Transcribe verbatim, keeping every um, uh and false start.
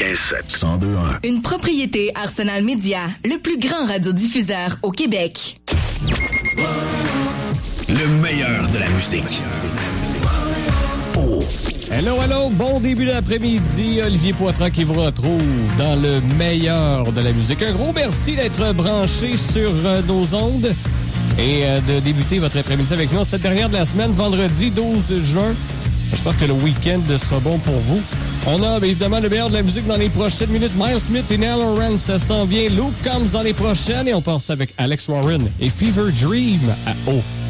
quatre-vingt-quinze sept. cent deux un. Une propriété Arsenal Média, le plus grand radiodiffuseur au Québec. Le meilleur de la musique. Oh. Hello, hello, bon début d'après-midi. Olivier Poitras qui vous retrouve dans le meilleur de la musique. Un gros merci d'être branché sur euh, nos ondes et euh, de débuter votre après-midi avec nous. Cette dernière de la semaine, vendredi douze juin. J'espère que le week-end sera bon pour vous. On a évidemment le meilleur de la musique dans les prochaines minutes. Miles Smith et Neil Lawrence s'en vient. Luke Combs dans les prochaines et on passe avec Alex Warren et Fever Dream à O.